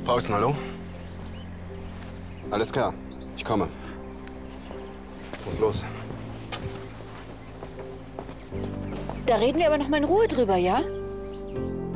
Draußen, hallo? Alles klar, ich komme. Was ist los? Da reden wir aber noch mal in Ruhe drüber, ja?